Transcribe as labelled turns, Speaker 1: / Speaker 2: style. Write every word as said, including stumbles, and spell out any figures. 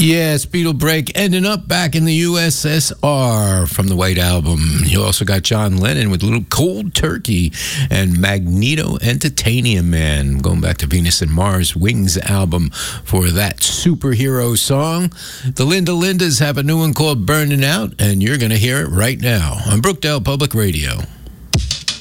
Speaker 1: Yes, Beatle break ending up back in the U S S R from the White Album. You also got John Lennon with Little Cold Turkey and Magneto Entertainium Man, going back to Venus and Mars Wings album for that superhero song. The Linda Lindas have a new one called Burning Out, and you're going to hear it right now on Brookdale Public Radio.